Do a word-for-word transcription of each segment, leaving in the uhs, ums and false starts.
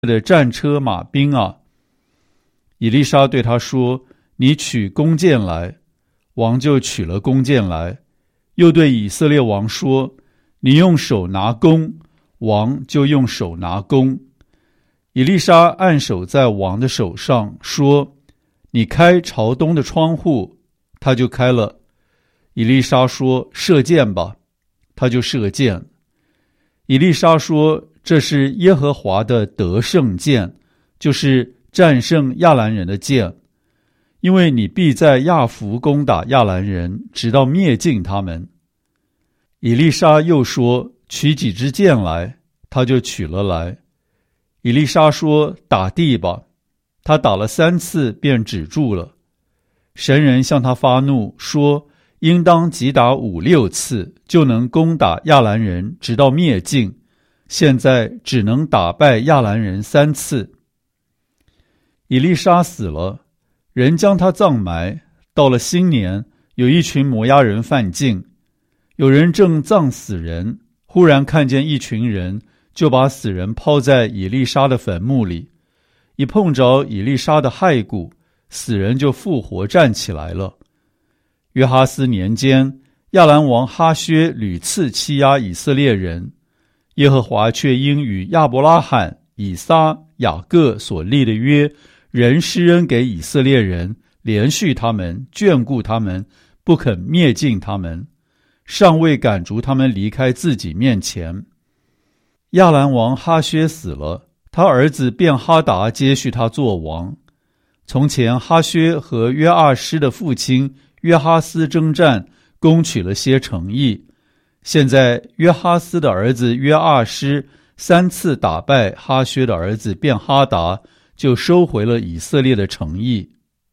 的战车马兵啊！以利沙对他说：你取弓箭来。王就取了弓箭来，又对以色列王说：你用手拿弓。王就用手拿弓。以利沙按手在王的手上，说：你开朝东的窗户。他就开了。以利沙说：射箭吧。他就射箭。以利沙说：这是耶和华的得胜箭，就是战胜亚兰人的箭，因为你必在亚弗攻打亚兰人，直到灭尽他们。以利沙又说：取几支箭来。他就取了来。以利沙说：打地吧。他打了三次便止住了。神人向他发怒，说：应当击打五六次，就能攻打亚兰人，直到灭尽。现在只能打败亚兰人三次。以利沙死了，人将他葬埋。到了新年，有一群摩押人犯境，有人正葬死人，忽然看见一群人，就把死人抛在以利沙的坟墓里。一碰着以利沙的骸骨，死人就复活站起来了。约哈斯年间，亚兰王哈薛屡次欺压以色列人，耶和华却因与亚伯拉罕、以撒、雅各所立的约，仍施恩给以色列人，连续他们，眷顾他们，不肯灭尽他们，尚未赶逐他们离开自己面前。亚兰王哈薛死了，他儿子便哈达接续他做王。从前哈薛和约阿施的父亲约哈斯征战，攻取了些城邑。现在约哈斯的儿子约阿施三次打败哈薛的儿子便哈达，就收回了以色列的城邑。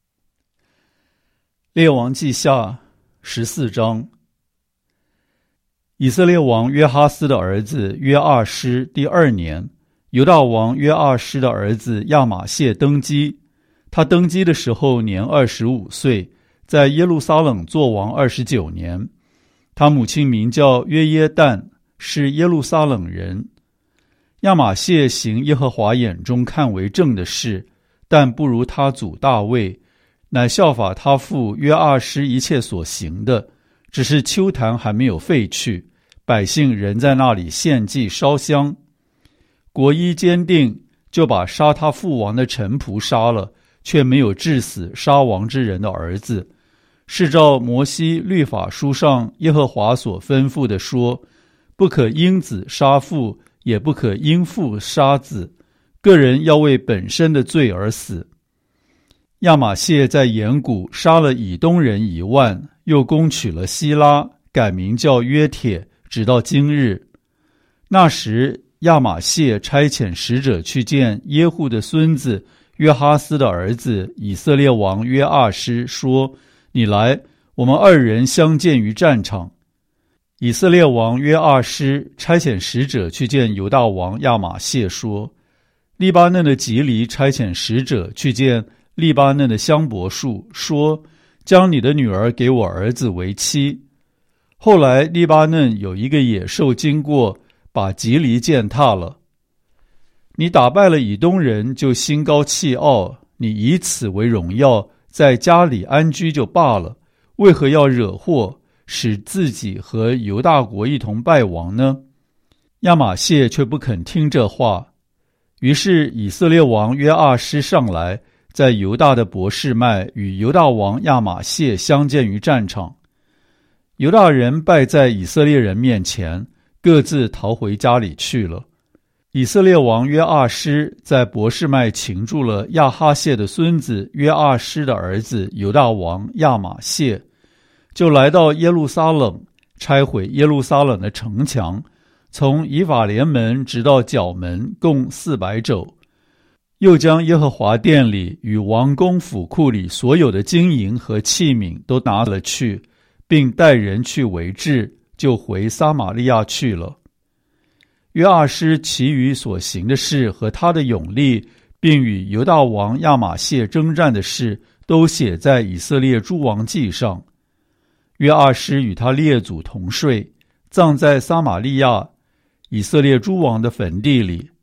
列王记下十四章。以色列王约哈斯的儿子约阿施第二年，犹大王约阿施的儿子亚玛谢登基。他登基的时候年二十五岁，在耶路撒冷作王二十九年。他母亲名叫约耶旦，是耶路撒冷人。亚玛谢行耶和华眼中看为正的事，但不如他祖大卫，乃效法他父约阿施一切所行的，只是丘坛还没有废去，百姓仍在那里献祭烧香。国一坚定，就把杀他父王的臣仆杀了，却没有治死杀王之人的儿子，是照摩西律法书上耶和华所吩咐的说：不可因子杀父，也不可因父杀子，个人要为本身的罪而死。亚玛谢在延谷杀了以东人一万，又攻取了希拉，改名叫约帖，直到今日。那时亚玛谢差遣使者去见耶户的孙子约哈斯的儿子以色列王约阿施，说：你来，我们二人相见于战场。以色列王约阿施差遣使者去见犹大王亚玛谢，说：利巴嫩的吉黎差遣使者去见利巴嫩的香柏树，说：将你的女儿给我儿子为妻。后来利巴嫩有一个野兽经过，把吉黎践踏了。你打败了以东人，就心高气傲，你以此为荣耀，在家里安居就罢了，为何要惹祸，使自己和犹大国一同败亡呢？亚玛谢却不肯听这话。于是以色列王约阿施上来，在犹大的伯示麦与犹大王亚玛谢相见于战场。犹大人败在以色列人面前，各自逃回家里去了。以色列王约阿施在伯示麦擒住了亚哈谢的孙子约阿施的儿子犹大王亚玛谢，就来到耶路撒冷，拆毁耶路撒冷的城墙，从以法莲门直到角门，共四百肘。又将耶和华殿里与王宫府库里所有的金银和器皿都拿了去，并带人去为质，就回撒玛利亚去了。约阿施其余所行的事和他的勇力，并与犹大王亚玛谢征战的事，都写在以色列诸王记上。约阿施与他列祖同睡，葬在撒玛利亚以色列诸王的坟地里。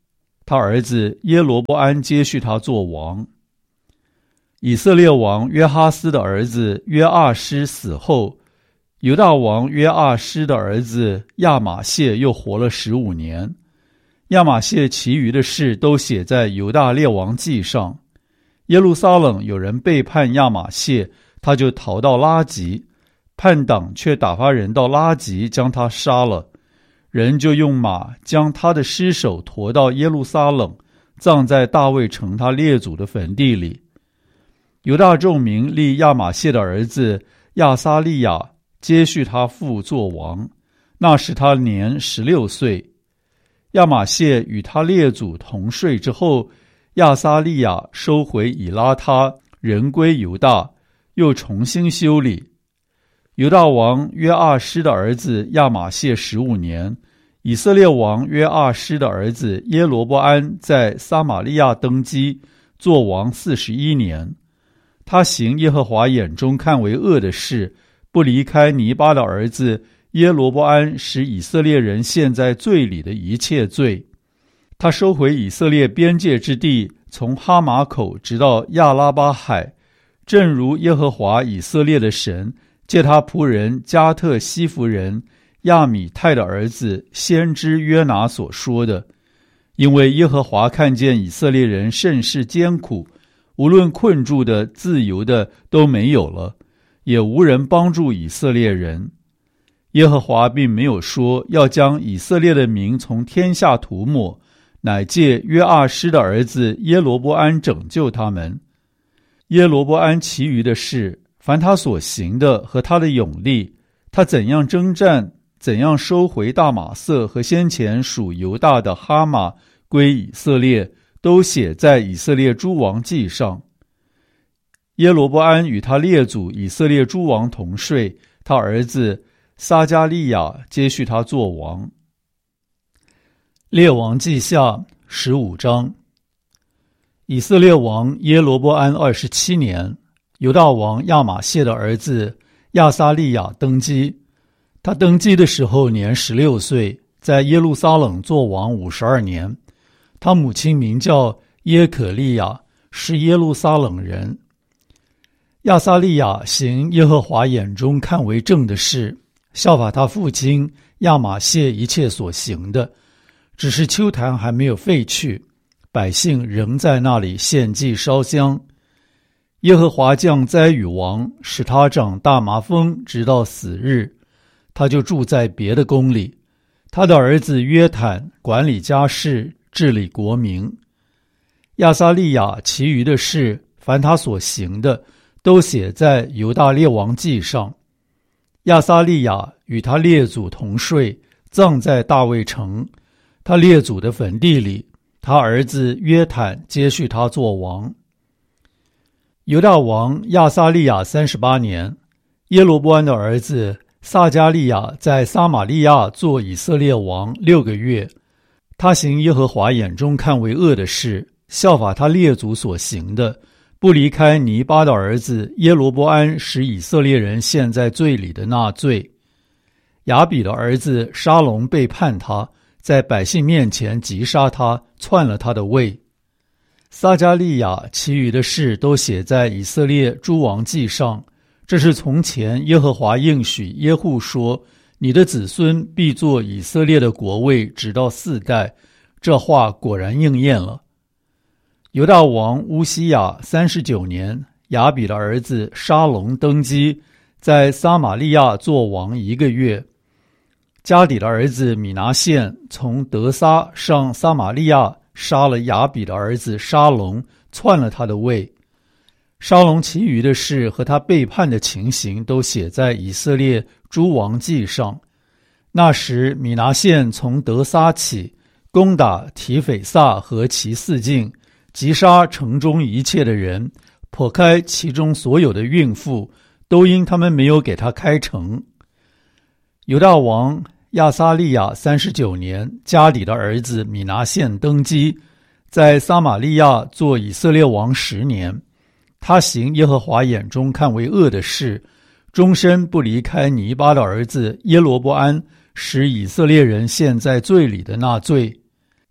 他儿子耶罗波安接续他做王。以色列王约哈斯的儿子约阿施死后，犹大王约阿施的儿子亚玛谢又活了十五年。亚玛谢其余的事都写在犹大列王记上。耶路撒冷有人背叛亚玛谢，他就逃到拉吉，叛党却打发人到拉吉将他杀了。人就用马将他的尸首驮到耶路撒冷，葬在大卫城他列祖的坟地里。犹大众民立亚玛谢的儿子亚撒利雅接续他父做王，那时他年十六岁。亚玛谢与他列祖同睡之后，亚撒利雅收回以拉他，人归犹大，又重新修理。犹大王约阿施的儿子亚玛谢十五年，以色列王约阿施的儿子耶罗波安在撒玛利亚登基，做王四十一年。他行耶和华眼中看为恶的事，不离开尼巴的儿子耶罗波安使以色列人陷在罪里的一切罪。他收回以色列边界之地，从哈马口直到亚拉巴海，正如耶和华以色列的神借他仆人加特西弗人亚米泰的儿子先知约拿所说的。因为耶和华看见以色列人甚是艰苦，无论困住的自由的都没有了，也无人帮助以色列人。耶和华并没有说要将以色列的名从天下涂抹，乃借约阿施的儿子耶罗波安拯救他们。耶罗波安其余的事，凡他所行的和他的勇力，他怎样征战，怎样收回大马色和先前属犹大的哈马归以色列，都写在以色列诸王记上。耶罗波安与他列祖以色列诸王同睡，他儿子撒迦利亚接续他做王。列王记下十五章。以色列王耶罗波安二十七年，犹大王亚玛谢的儿子亚撒利雅登基。他登基的时候年十六岁，在耶路撒冷做王五十二年。他母亲名叫耶可利亚，是耶路撒冷人。亚撒利雅行耶和华眼中看为正的事，效法他父亲亚玛谢一切所行的，只是丘坛还没有废去，百姓仍在那里献祭烧香。耶和华降灾与王，使他长大麻风，直到死日。他就住在别的宫里。他的儿子约坦管理家事，治理国民。亚撒利雅其余的事，凡他所行的，都写在犹大列王记上。亚撒利雅与他列祖同睡，葬在大卫城，他列祖的坟地里。他儿子约坦接续他做王。犹大王亚撒利雅三十八年，耶罗波安的儿子撒迦利亚在撒玛利亚做以色列王六个月。他行耶和华眼中看为恶的事，效法他列祖所行的，不离开尼巴的儿子耶罗波安使以色列人陷在罪里的那罪。亚比的儿子沙龙背叛他，在百姓面前击杀他，篡了他的位。撒迦利亚其余的事都写在以色列诸王记上。这是从前耶和华应许耶户说，你的子孙必作以色列的国位，直到四代。这话果然应验了。犹大王乌西雅三十九年，亚比的儿子沙龙登基，在撒玛利亚做王一个月。加底的儿子米拿现从德撒上撒玛利亚，杀了亚比的儿子沙龙，篡了他的位。沙龙其余的事和他背叛的情形，都写在以色列诸王记上。那时米拿现从德撒起，攻打提斐萨和其四境，击杀城中一切的人，剖开其中所有的孕妇，都因他们没有给他开城。犹大王亚撒利雅三十九年，加底的儿子米拿现登基，在撒玛利亚做以色列王十年。他行耶和华眼中看为恶的事，终身不离开尼巴的儿子耶罗波安使以色列人陷在罪里的那罪。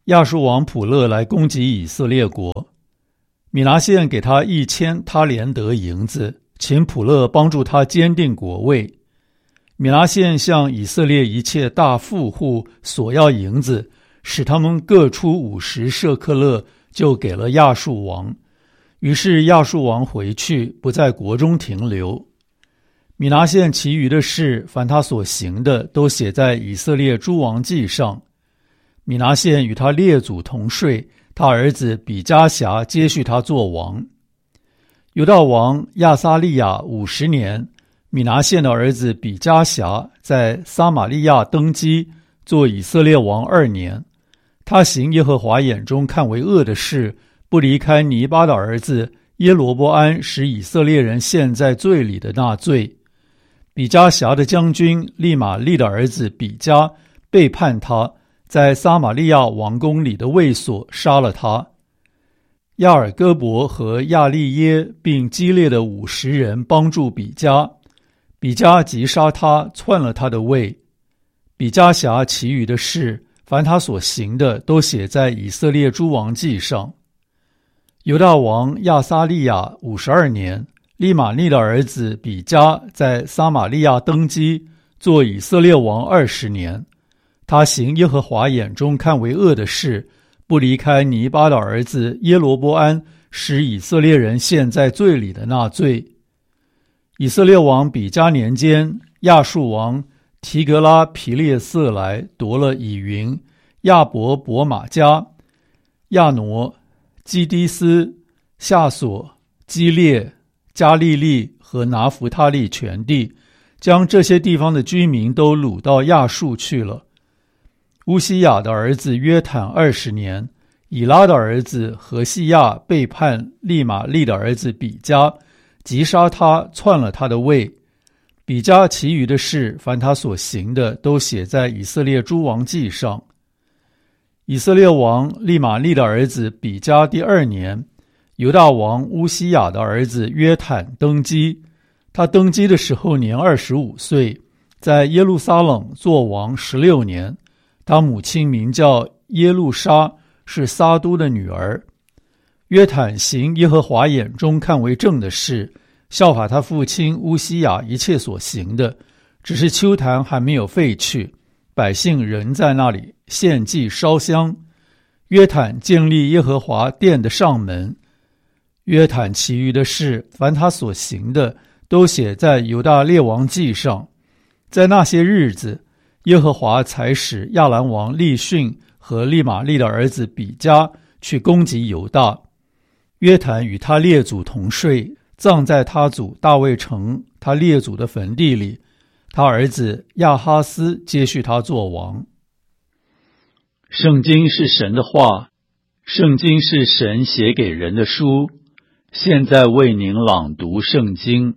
亚述王普勒来攻击以色列国，米拿现给他一千他连得银子，请普勒帮助他坚定国位。米拿现向以色列一切大富户索要银子，使他们各出五十舍克勒，就给了亚述王。于是亚述王回去，不在国中停留。米拿现其余的事，凡他所行的，都写在以色列诸王记上。米拿现与他列祖同睡，他儿子比加辖接续他做王。犹大王亚撒利亚五十年，米拿现的儿子比加辖在撒玛利亚登基，做以色列王二年。他行耶和华眼中看为恶的事，不离开尼巴的儿子耶罗波安使以色列人陷在罪里的那罪。比加辖的将军利玛利的儿子比加背叛他，在撒玛利亚王宫里的卫所杀了他。亚尔戈伯和亚利耶并基列的五十人帮助比加，比加击杀他，篡了他的位。比加辖其余的事，凡他所行的，都写在以色列诸王记上。犹大王亚撒利亚五十二年，利玛利的儿子比加在撒玛利亚登基，做以色列王二十年。他行耶和华眼中看为恶的事，不离开尼巴的儿子耶罗波安使以色列人陷在罪里的那罪。以色列王比加年间，亚述王提格拉皮列色来夺了以云、亚伯伯玛加、亚挪、基低斯、夏索、基列、加利利和拿弗他利全地，将这些地方的居民都掳到亚述去了。乌西雅的儿子约坦二十年，以拉的儿子何西亚背叛利玛利的儿子比加，击杀他，篡了他的位。比加其余的事，凡他所行的，都写在以色列诸王记上。以色列王利玛利的儿子比加第二年，犹大王乌西雅的儿子约坦登基。他登基的时候年二十五岁，在耶路撒冷做王十六年。他母亲名叫耶路沙，是撒都的女儿。约坦行耶和华眼中看为正的事，效法他父亲乌西雅一切所行的，只是丘坛还没有废去，百姓仍在那里献祭烧香。约坦建立耶和华殿的上门。约坦其余的事，凡他所行的，都写在犹大列王记上。在那些日子，耶和华才使亚兰王利逊和利玛利的儿子比加去攻击犹大。约坦与他列祖同睡，葬在他祖大卫城他列祖的坟地里。他儿子亚哈斯接续他做王。圣经是神的话，圣经是神写给人的书。现在为您朗读圣经。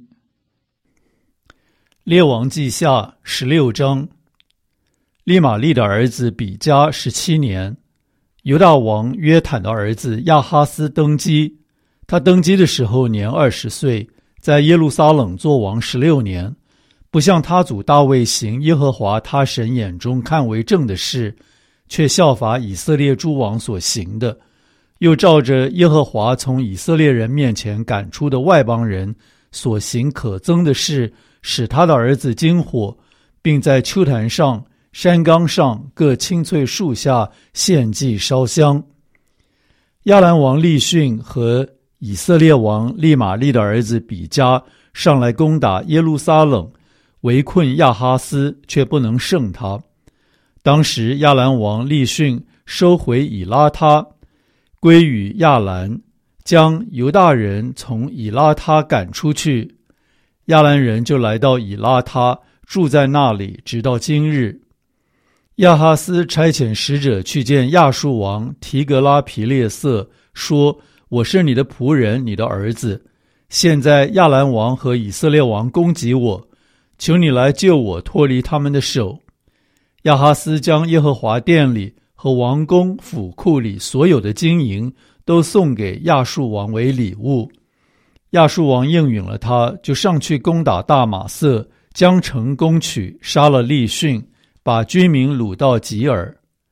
列王记下十六章。利玛利的儿子比加十七年，犹大王约坦的儿子亚哈斯登基。他登基的时候年二十岁，在耶路撒冷做王十六年，不像他祖大卫行耶和华他神眼中看为正的事，却效法以色列诸王所行的，又照着耶和华从以色列人面前赶出的外邦人所行可憎的事，使他的儿子经火，并在丘坛上、山冈上各青翠树下献祭烧香。亚兰王利逊和以色列王利玛利的儿子比加上来攻打耶路撒冷，围困亚哈斯，却不能胜他。当时亚兰王利逊收回以拉他，归与亚兰，将犹大人从以拉他赶出去。亚兰人就来到以拉他，住在那里，直到今日。亚哈斯差遣使者去见亚述王提格拉皮列色，说：我是你的仆人，你的儿子。现在亚兰王和以色列王攻击我，求你来救我脱离他们的手。亚哈斯将耶和华殿里和王宫府库里所有的金银都送给亚述王为礼物。亚述王应允了他，就上去攻打大马色，将城攻取，杀了利逊，把居民掳到吉尔。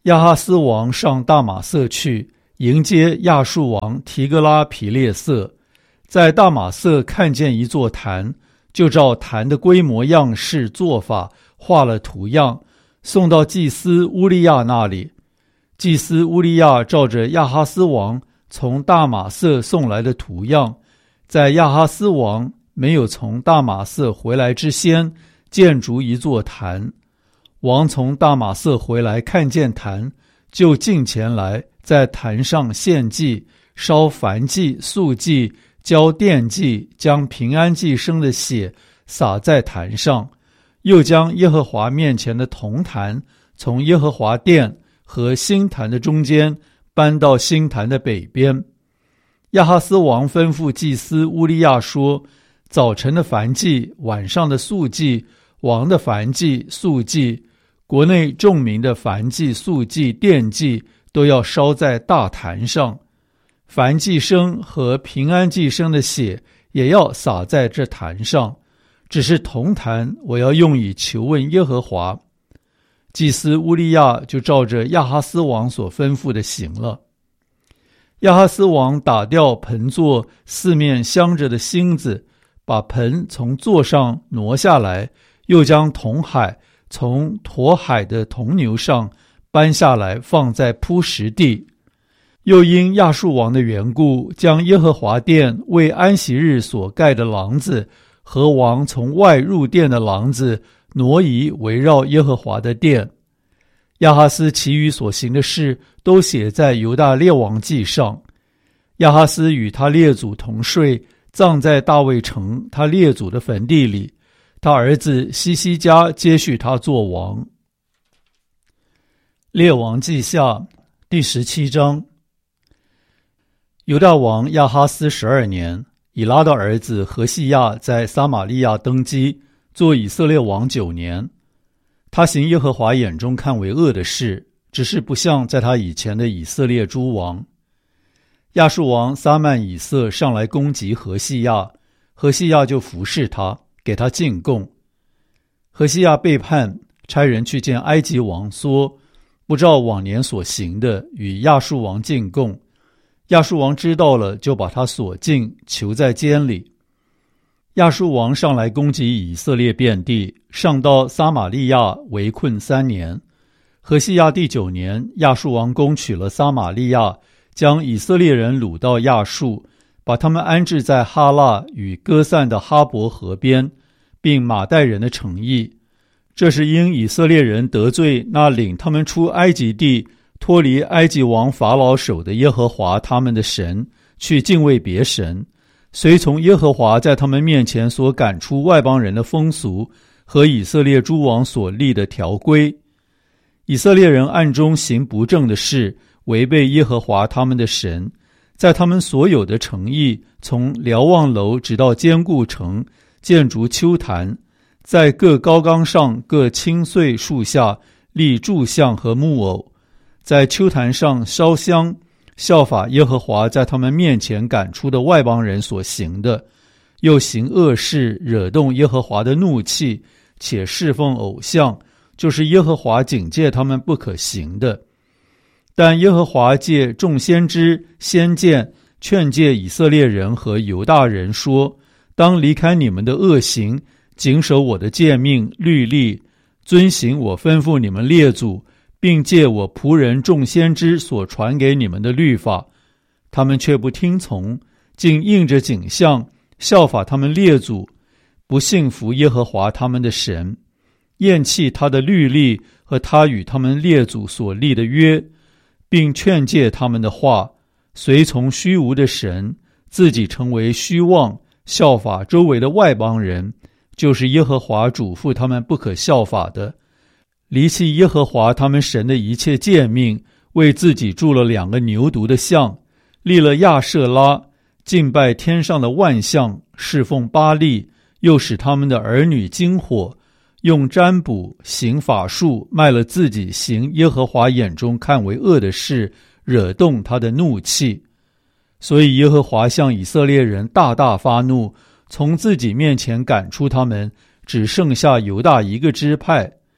亚哈斯王上大马色去，迎接亚述王提格拉皮列色，在大马色看见一座坛，就照坛的规模样式做法画了图样，送到祭司乌利亚那里。祭司乌利亚照着亚哈斯王从大马色送来的图样，在亚哈斯王没有从大马色回来之先，建筑一座坛。王从大马色回来，看见坛，就近前来，在坛上献祭，烧燔祭、素祭，交奠祭，将平安祭生的血洒在坛上，又将耶和华面前的铜坛从耶和华殿和新坛的中间搬到新坛的北边。亚哈斯王吩咐祭司乌利亚说：早晨的燔祭，晚上的素祭，王的燔祭、素祭，国内众民的燔祭、素祭、奠祭，都要烧在大坛上。燔祭生和平安祭生的血也要洒在这坛上，只是铜坛我要用以求问耶和华。祭司乌利亚就照着亚哈斯王所吩咐的行了。亚哈斯王打掉盆座四面镶着的星子，把盆从座上挪下来，又将铜海从驮海的铜牛上搬下来，放在铺石地。又因亚述王的缘故，将耶和华殿为安息日所盖的廊子和王从外入殿的廊子挪移，围绕耶和华的殿。亚哈斯其余所行的事都写在犹大列王记上。亚哈斯与他列祖同睡，葬在大卫城他列祖的坟地里。他儿子西西家接续他做王。列王记下第十七章。犹大王亚哈斯十二年，以拉的儿子何西亚在撒玛利亚登基，做以色列王九年。他行耶和华眼中看为恶的事，只是不像在他以前的以色列诸王。亚述王撒曼以色上来攻击何西亚，何西亚就服侍他，给他进贡。何西亚背叛，差人去见埃及王，说不照往年所行的，与亚述王进贡。亚述王知道了，就把他锁禁，囚在监里。亚述王上来攻击以色列遍地，上到撒玛利亚，围困三年。何西亚第九年，亚述王攻取了撒玛利亚，将以色列人掳到亚述，把他们安置在哈腊与歌散的哈伯河边，并马代人的城邑。这是因以色列人得罪那领他们出埃及地脱离埃及王法老手的耶和华他们的神，去敬畏别神，随从耶和华在他们面前所赶出外邦人的风俗和以色列诸王所立的条规。以色列人暗中行不正的事，违背耶和华他们的神，在他们所有的城邑，从瞭望楼直到坚固城，建筑丘坛，在各高冈上各青穗树下立柱像和木偶，在丘坛上烧香，效法耶和华在他们面前赶出的外邦人所行的，又行恶事，惹动耶和华的怒气，且侍奉偶像，就是耶和华警戒他们不可行的。但耶和华借众先知先见劝诫以色列人和犹大人说，当离开你们的恶行，谨守我的诫命律例，遵行我吩咐你们列祖并借我仆人众先知所传给你们的律法。他们却不听从，竟应着景象效法他们列祖，不信服耶和华他们的神，厌弃他的律例和他与他们列祖所立的约，并劝诫他们的话，随从虚无的神，自己成为虚妄，效法周围的外邦人，就是耶和华嘱咐他们不可效法的。离弃耶和华他们神的一切诫命，为自己铸了两个牛犊的像，立了亚舍拉，敬拜天上的万象，侍奉巴力，又使他们的儿女经火，用占卜行法术，卖了自己行耶和华眼中看为恶的事，惹动他的怒气。所以耶和华向以色列人大大发怒，从自己面前赶出他们，只剩下犹大一个支派。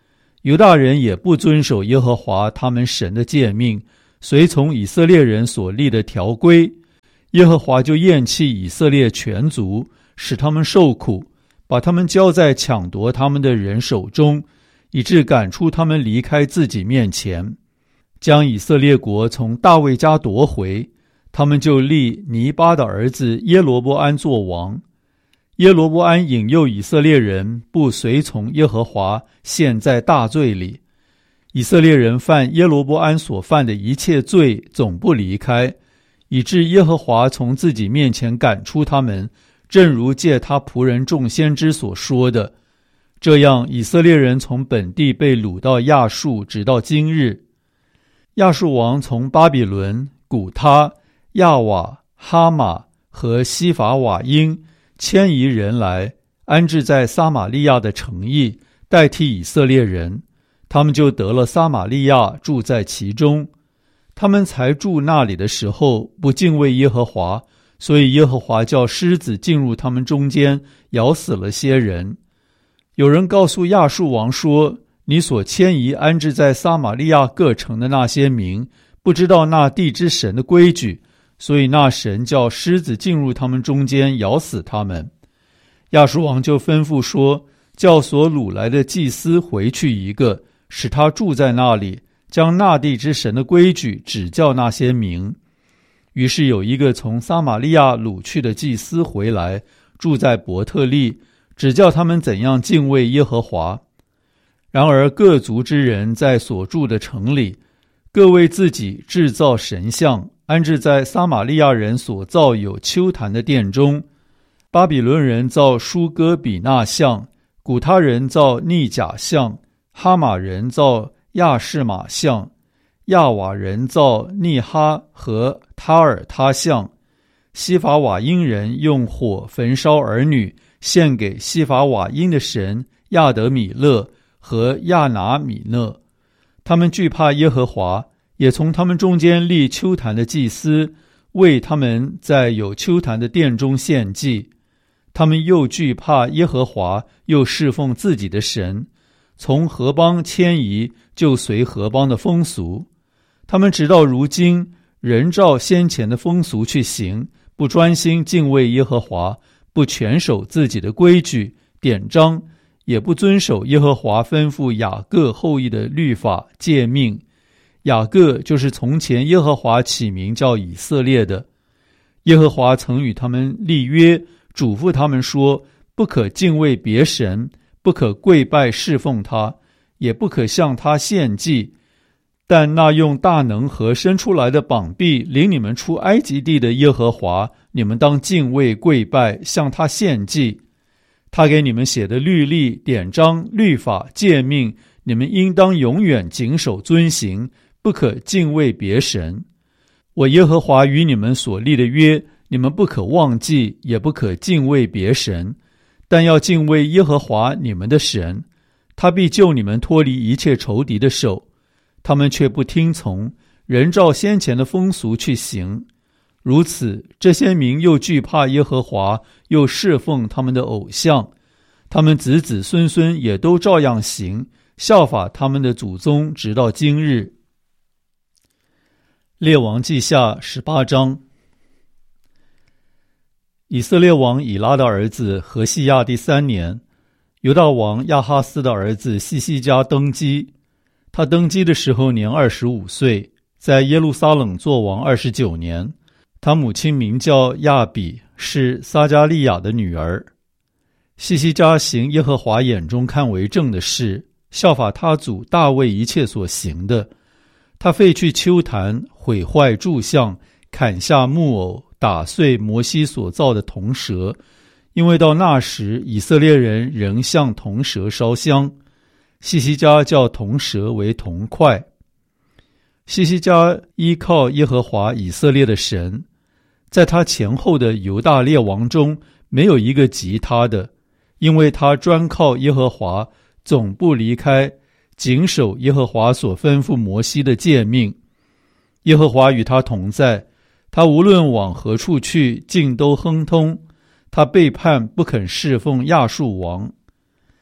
犹大人也不遵守耶和华他们神的诫命，随从以色列人所立的条规，耶和华就厌弃以色列全族，使他们受苦，把他们交在抢夺他们的人手中，以致赶出他们离开自己面前，将以色列国从大卫家夺回。他们就立尼巴的儿子耶罗波安作王。耶罗波安引诱以色列人不随从耶和华，陷在大罪里。以色列人犯耶罗波安所犯的一切罪，总不离开，以致耶和华从自己面前赶出他们，正如借他仆人众先知所说的。这样，以色列人从本地被掳到亚述，直到今日。亚述王从巴比伦、古他、亚瓦、哈马和西法瓦因迁移人来，安置在撒玛利亚的城邑，代替以色列人。他们就得了撒玛利亚，住在其中。他们才住那里的时候，不敬畏耶和华，所以耶和华叫狮子进入他们中间，咬死了些人。有人告诉亚述王说，你所迁移安置在撒玛利亚各城的那些民，不知道那地之神的规矩，所以那神叫狮子进入他们中间，咬死他们。亚述王就吩咐说，叫所掳来的祭司回去一个，使他住在那里，将那地之神的规矩指教那些民。于是有一个从撒玛利亚掳去的祭司回来，住在伯特利，指教他们怎样敬畏耶和华。然而各族之人在所住的城里，各为自己制造神像，安置在撒玛利亚人所造有丘坛的殿中。巴比伦人造舒哥比纳像，古他人造逆甲像，哈马人造亚士玛像，亚瓦人造逆哈和他尔他像。西法瓦因人用火焚烧儿女，献给西法瓦因的神亚德米勒和亚拿米勒。他们惧怕耶和华，也从他们中间立丘坛的祭司，为他们在有丘坛的殿中献祭。他们又惧怕耶和华，又侍奉自己的神，从何邦迁移，就随何邦的风俗。他们直到如今仍照先前的风俗去行，不专心敬畏耶和华，不全守自己的规矩典章，也不遵守耶和华吩咐雅各后裔的律法诫命。雅各就是从前耶和华起名叫以色列的。耶和华曾与他们立约，嘱咐他们说，不可敬畏别神，不可跪拜侍奉他，也不可向他献祭。但那用大能和伸出来的膀臂领你们出埃及地的耶和华，你们当敬畏跪拜，向他献祭。他给你们写的律例典章律法诫命，你们应当永远谨守遵行，不可敬畏别神。我耶和华与你们所立的约，你们不可忘记，也不可敬畏别神，但要敬畏耶和华你们的神，他必救你们脱离一切仇敌的手。他们却不听从，仍照先前的风俗去行。如此，这些民又惧怕耶和华，又侍奉他们的偶像。他们子子孙孙也都照样行，效法他们的祖宗，直到今日。列王记下十八章。以色列王以拉的儿子何西亚第三年，犹大王亚哈斯的儿子西西家登基。他登基的时候年二十五岁，在耶路撒冷作王二十九年。他母亲名叫亚比，是撒迦利亚的女儿。西西家行耶和华眼中看为正的事，效法他祖大卫一切所行的。他废去丘坛，毁坏柱像，砍下木偶，打碎摩西所造的铜蛇，因为到那时以色列人仍向铜蛇烧香。西西家叫铜蛇为铜块。西西家依靠耶和华以色列的神，在他前后的犹大列王中没有一个及他的，因为他专靠耶和华，总不离开，谨守耶和华所吩咐摩西的诫命。耶和华与他同在，他无论往何处去，尽都亨通。他背叛不肯侍奉亚述王。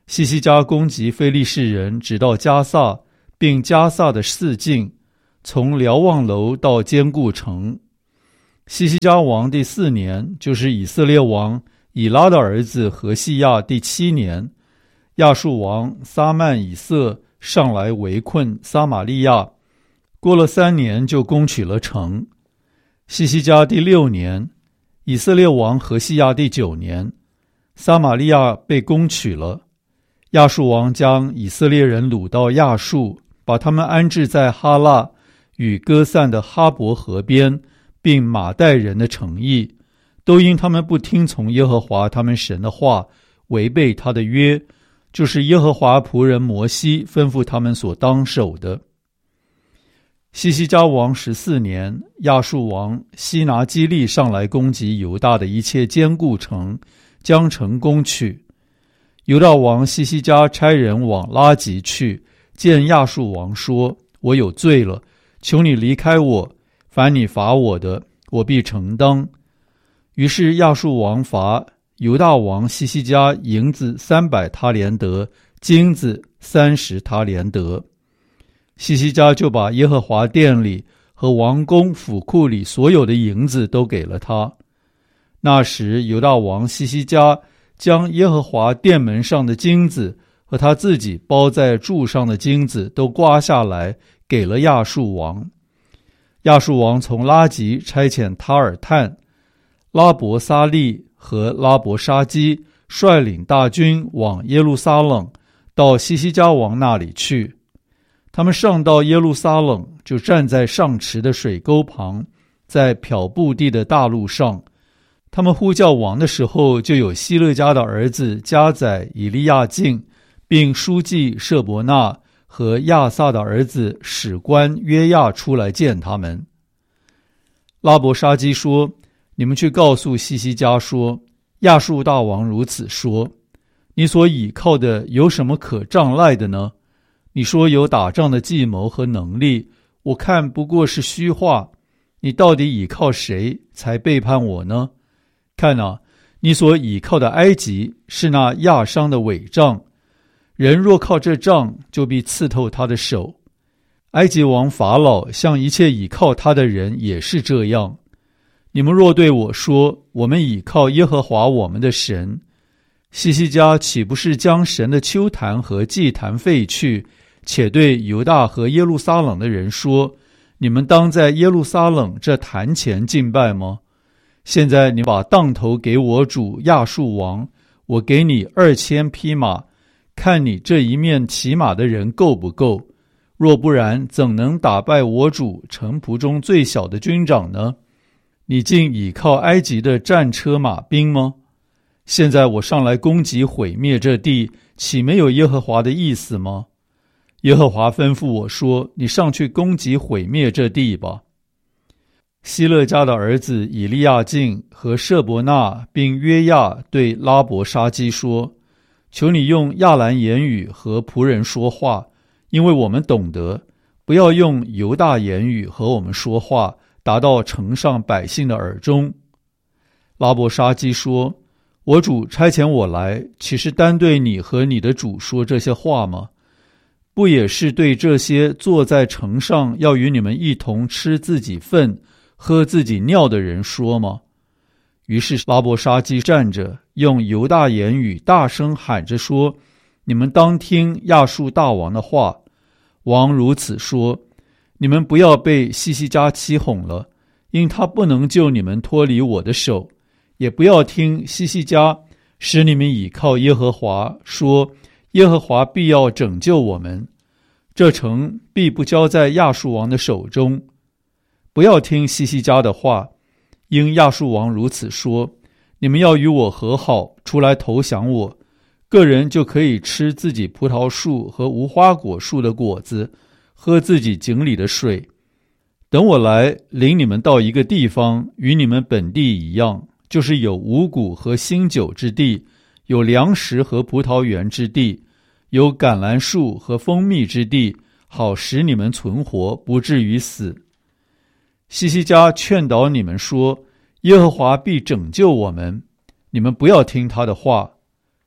西西家攻击非利士人，直到加萨，并加萨的四境，从瞭望楼到坚固城。西西家王第四年，就是以色列王以拉的儿子何西亚第七年，亚述王撒曼以色上来围困撒玛利亚，过了三年就攻取了城。西西家第六年，以色列王何西亚第九年，撒玛利亚被攻取了。亚述王将以色列人掳到亚述，把他们安置在哈拉与歌散的哈伯河边，并马代人的城邑，都因他们不听从耶和华他们神的话，违背他的约，就是耶和华仆人摩西吩咐他们所当守的。西西家王十四年，亚述王西拿基利上来攻击犹大的一切坚固城，将城攻取。犹大王西西家差人往拉吉去，见亚述王说：我有罪了，求你离开我，凡你罚我的，我必承当。于是亚述王罚犹大王西西家银子三百他连得，金子三十他连得。西西家就把耶和华殿里和王宫府库里所有的银子都给了他。那时犹大王西西家将耶和华殿门上的金子和他自己包在柱上的金子都刮下来，给了亚述王。亚述王从拉吉差遣塔尔探、拉伯撒利和拉伯沙基率领大军往耶路撒冷，到西西家王那里去。他们上到耶路撒冷，就站在上池的水沟旁，在漂布地的大路上。他们呼叫王的时候，就有希勒家的儿子加载以利亚敬，并书记舍伯纳和亚萨的儿子史官约亚出来见他们。拉伯沙基说：你们去告诉西西家说，亚述大王如此说，你所倚靠的有什么可仗赖的呢？你说有打仗的计谋和能力，我看不过是虚话。你到底倚靠谁才背叛我呢？看啊，你所倚靠的埃及是那亚商的伪杖，人若靠这杖，就必刺透他的手。埃及王法老向一切倚靠他的人也是这样。你们若对我说，我们倚靠耶和华我们的神，西西家岂不是将神的丘坛和祭坛废去，且对犹大和耶路撒冷的人说，你们当在耶路撒冷这坛前敬拜吗？现在你把当头给我主亚述王，我给你二千匹马，看你这一面骑马的人够不够？若不然，怎能打败我主臣仆中最小的军长呢？你竟倚靠埃及的战车马兵吗？现在我上来攻击毁灭这地，岂没有耶和华的意思吗？耶和华吩咐我说，你上去攻击毁灭这地吧。希勒家的儿子以利亚敬和舍伯纳并约亚对拉伯沙基说，求你用亚兰言语和仆人说话，因为我们懂得，不要用犹大言语和我们说话，达到城上百姓的耳中。拉伯沙基说，我主差遣我来，岂是单对你和你的主说这些话吗？不也是对这些坐在城上要与你们一同吃自己粪喝自己尿的人说吗？于是拉伯沙基站着，用犹大言语大声喊着说，你们当听亚述大王的话。王如此说，你们不要被西西家欺哄了，因他不能救你们脱离我的手，也不要听西西家使你们倚靠耶和华，说耶和华必要拯救我们，这城必不交在亚述王的手中。不要听西西家的话，因亚述王如此说，你们要与我和好，出来投降我，个人就可以吃自己葡萄树和无花果树的果子，喝自己井里的水。等我来领你们到一个地方，与你们本地一样，就是有五谷和新酒之地，有粮食和葡萄园之地，有橄榄树和蜂蜜之地，好使你们存活，不至于死。西西家劝导你们说，耶和华必拯救我们，你们不要听他的话。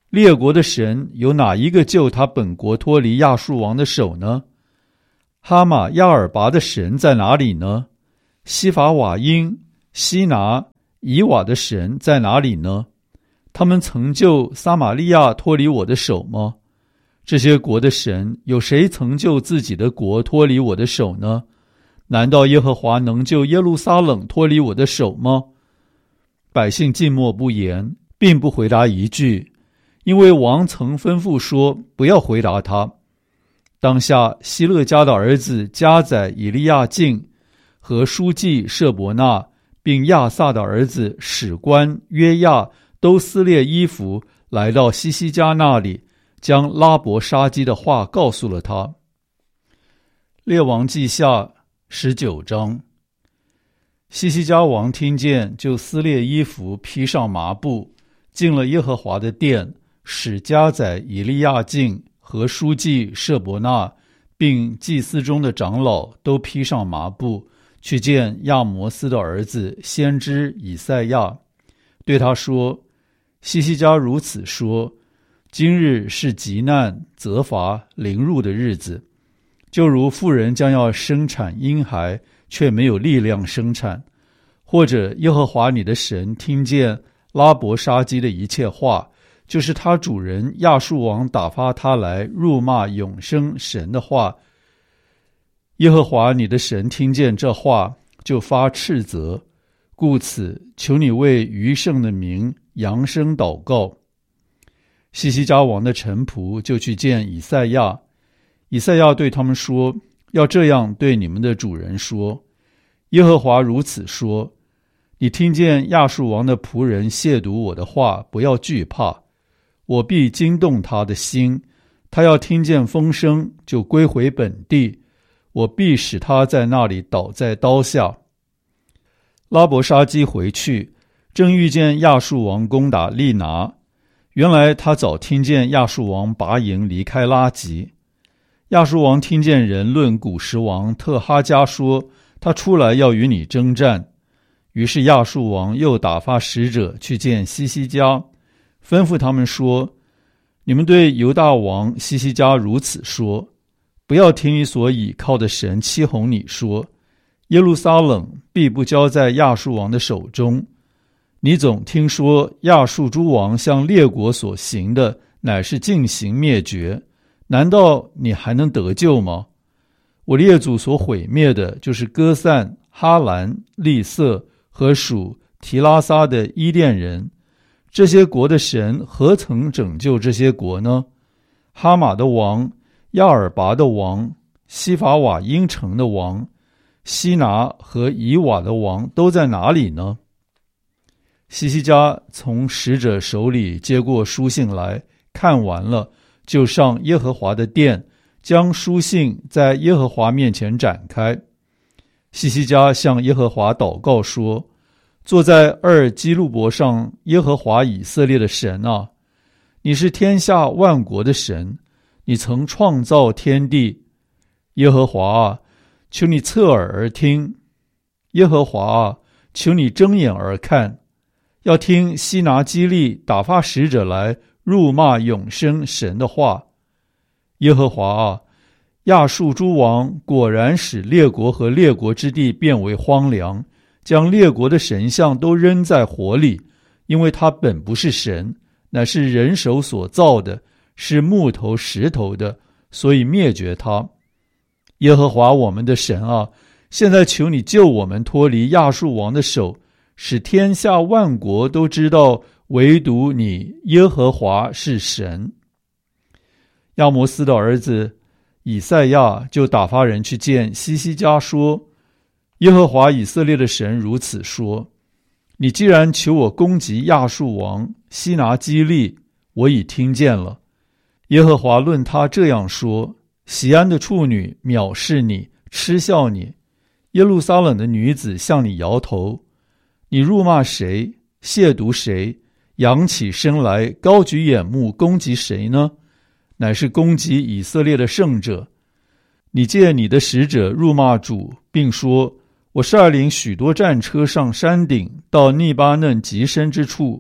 列国的神有哪一个救他本国脱离亚述王的手呢？哈马亚尔拔的神在哪里呢？西法瓦因、西拿、以瓦的神在哪里呢？他们曾救撒玛利亚脱离我的手吗？这些国的神有谁曾救自己的国脱离我的手呢？难道耶和华能救耶路撒冷脱离我的手吗？百姓静默不言，并不回答一句，因为王曾吩咐说不要回答他。当下希勒家的儿子加载以利亚敬和书记舍伯纳，并亚萨的儿子史官约亚都撕裂衣服，来到西西家那里，将拉伯沙基的话告诉了他。列王记下十九章。西西家王听见，就撕裂衣服，披上麻布，进了耶和华的殿，使加载以利亚敬和书记舍伯纳，并祭司中的长老都披上麻布，去见亚摩斯的儿子先知以赛亚，对他说：西西家如此说，今日是急难、责罚、凌辱的日子，就如妇人将要生产婴孩，却没有力量生产。或者耶和华你的神听见拉伯沙基的一切话，就是他主人亚述王打发他来辱骂永生神的话，耶和华你的神听见这话，就发斥责，故此求你为余剩的民扬声祷告。西西家王的臣仆就去见以赛亚，以赛亚对他们说：要这样对你们的主人说，耶和华如此说，你听见亚述王的仆人亵渎我的话，不要惧怕，我必惊动他的心，他要听见风声，就归回本地，我必使他在那里倒在刀下。拉伯沙基回去，正遇见亚述王攻打利拿，原来他早听见亚述王拔营离开拉吉。亚述王听见人论古时王特哈加说，他出来要与你征战。于是亚述王又打发使者去见西西家，吩咐他们说：你们对犹大王西西家如此说，不要听你所倚靠的神欺哄你说，耶路撒冷必不交在亚述王的手中。你总听说亚述诸王向列国所行的乃是尽行灭绝，难道你还能得救吗？我列祖所毁灭的就是歌散、哈兰、利色和属提拉撒的伊甸人，这些国的神何曾拯救这些国呢？哈马的王、亚尔拔的王、西法瓦因城的王、西拿和以瓦的王都在哪里呢？西西家从使者手里接过书信来，看完了，就上耶和华的殿，将书信在耶和华面前展开。西西家向耶和华祷告说：坐在二基路伯上耶和华以色列的神啊，你是天下万国的神，你曾创造天地。耶和华啊，求你侧耳而听，耶和华啊，求你睁眼而看，要听西拿基利打发使者来辱骂永生神的话。耶和华啊，亚述诸王果然使列国和列国之地变为荒凉，将列国的神像都扔在火里，因为他本不是神，乃是人手所造的，是木头石头的，所以灭绝他。耶和华我们的神啊，现在求你救我们脱离亚述王的手，使天下万国都知道唯独你耶和华是神。亚摩斯的儿子以赛亚就打发人去见西西家说：耶和华以色列的神如此说，你既然求我攻击亚述王西拿基利，我已听见了。耶和华论他这样说：锡安的处女藐视你，嗤笑你，耶路撒冷的女子向你摇头。你辱骂谁，亵渎谁，扬起身来，高举眼目攻击谁呢？乃是攻击以色列的圣者。你借你的使者辱骂主，并说：我率领许多战车上山顶，到利巴嫩极深之处，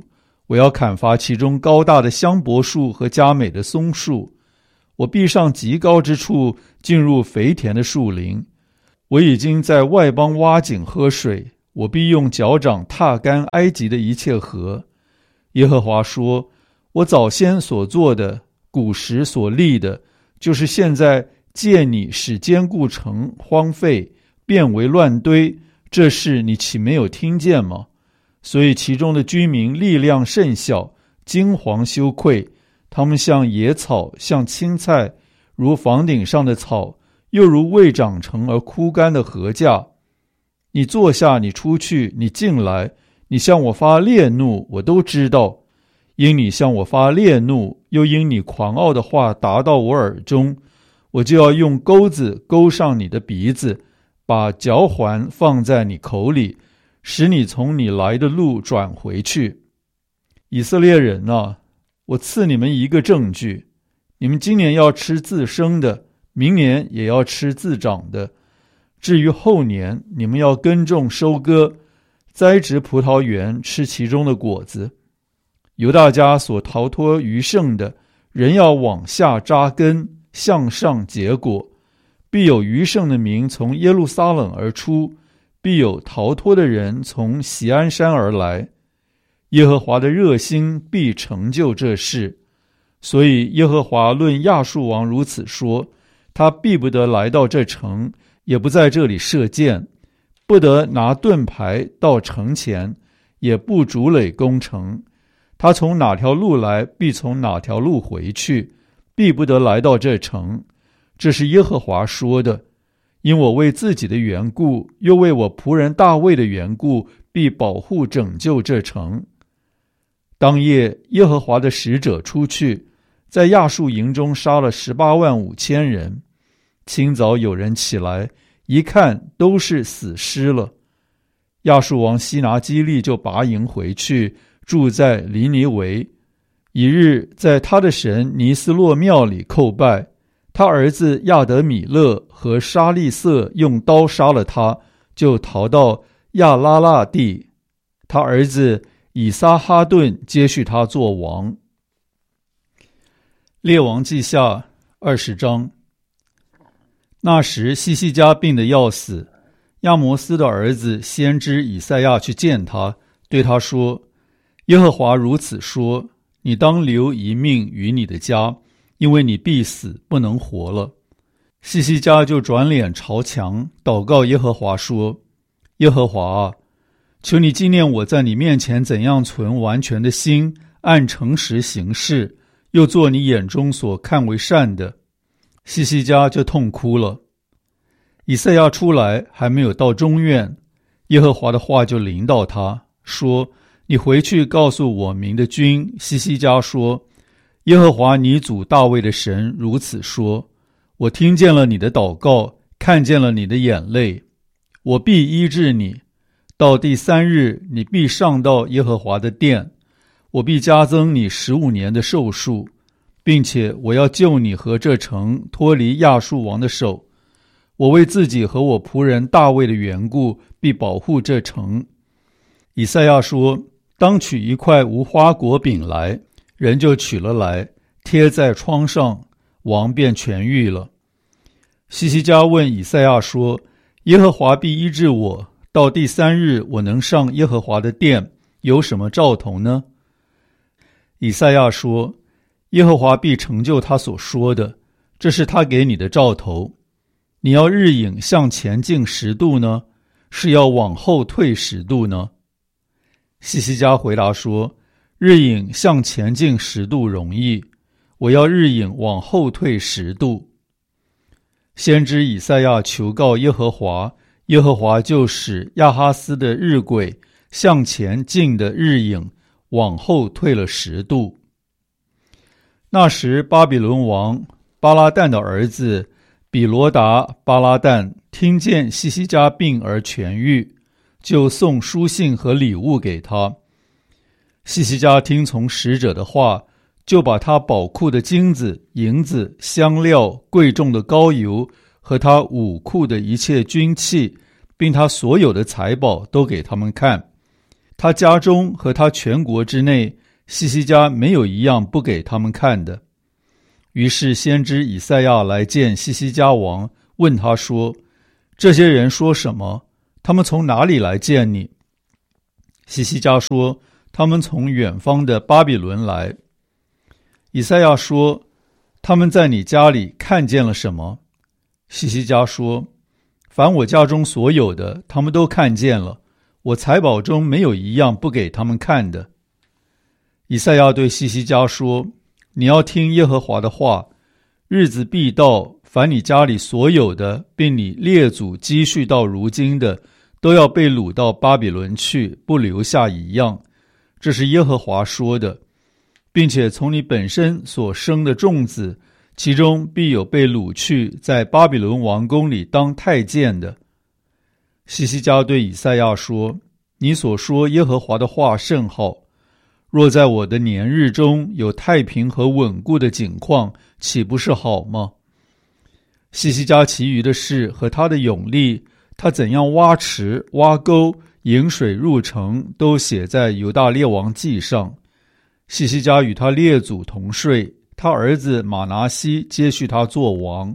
我要砍伐其中高大的香柏树和佳美的松树，我必上极高之处，进入肥田的树林。我已经在外邦挖井喝水，我必用脚掌踏干埃及的一切河。耶和华说，我早先所做的，古时所立的，就是现在借你使坚固城荒废，变为乱堆，这事你岂没有听见吗？所以其中的居民力量甚小，惊惶羞愧，他们像野草，像青菜，如房顶上的草，又如未长成而枯干的禾稼。你坐下，你出去，你进来，你向我发烈怒，我都知道。因你向我发烈怒，又因你狂傲的话达到我耳中，我就要用钩子钩上你的鼻子，把嚼环放在你口里，使你从你来的路转回去。以色列人啊，我赐你们一个证据，你们今年要吃自生的，明年也要吃自长的。至于后年，你们要耕种收割，栽植葡萄园，吃其中的果子。犹大家所逃脱余剩的，人要往下扎根，向上结果。必有余剩的民从耶路撒冷而出，必有逃脱的人从锡安山而来。耶和华的热心必成就这事。所以耶和华论亚述王如此说，他必不得来到这城，也不在这里射箭，不得拿盾牌到城前，也不筑垒攻城。他从哪条路来，必从哪条路回去，必不得来到这城。这是耶和华说的。因我为自己的缘故，又为我仆人大卫的缘故，必保护拯救这城。当夜，耶和华的使者出去，在亚述营中杀了十八万五千人。清早有人起来，一看都是死尸了。亚述王西拿基利就拔营回去，住在尼尼微。一日，在他的神尼斯洛庙里叩拜。他儿子亚德米勒和沙利瑟用刀杀了他，就逃到亚拉腊地。他儿子以撒哈顿接续他做王。列王记下二十章。那时西西家病得要死，亚摩斯的儿子先知以赛亚去见他，对他说，耶和华如此说，你当留一命于你的家，因为你必死，不能活了。西西家就转脸朝墙，祷告耶和华说，耶和华啊，求你纪念我在你面前怎样存完全的心，按诚实行事，又做你眼中所看为善的。西西家就痛哭了。以赛亚出来，还没有到中院，耶和华的话就临到他，说，你回去告诉我民的君西西家说，耶和华你祖大卫的神如此说，我听见了你的祷告，看见了你的眼泪，我必医治你。到第三日，你必上到耶和华的殿，我必加增你十五年的寿数，并且我要救你和这城脱离亚述王的手。我为自己和我仆人大卫的缘故，必保护这城。以赛亚说，当取一块无花果饼来，人就取了来，贴在窗上，王便痊愈了。西西家问以赛亚说，耶和华必医治我，到第三日我能上耶和华的殿，有什么兆头呢？以赛亚说，耶和华必成就他所说的，这是他给你的兆头。你要日影向前进十度呢，是要往后退十度呢？西西家回答说，日影向前进十度容易，我要日影往后退十度。先知以赛亚求告耶和华，耶和华就使亚哈斯的日晷向前进的日影往后退了十度。那时巴比伦王巴拉旦的儿子比罗达巴拉旦听见西西家病而痊愈，就送书信和礼物给他。西西家听从使者的话，就把他宝库的金子、银子、香料、贵重的膏油和他武库的一切军器，并他所有的财宝都给他们看。他家中和他全国之内西西家没有一样不给他们看的。于是先知以赛亚来见西西家王，问他说：这些人说什么？他们从哪里来见你？西西家说：他们从远方的巴比伦来。以赛亚说：他们在你家里看见了什么？西西家说：凡我家中所有的，他们都看见了，我财宝中没有一样不给他们看的。以赛亚对西西家说：你要听耶和华的话，日子必到，凡你家里所有的，并你列祖积蓄到如今的，都要被掳到巴比伦去，不留下一样。这是耶和华说的。并且从你本身所生的众子，其中必有被掳去，在巴比伦王宫里当太监的。西西家对以赛亚说：你所说耶和华的话甚好，若在我的年日中有太平和稳固的景况，岂不是好吗？西西家其余的事和他的勇力，他怎样挖池挖沟引水入城，都写在犹大列王记上。西西家与他列祖同睡，他儿子马拿西接续他做王。